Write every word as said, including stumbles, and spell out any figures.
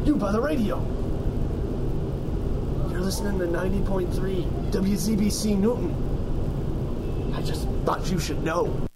You by the radio. You're listening to ninety point three W Z B C Newton. I just thought you should know.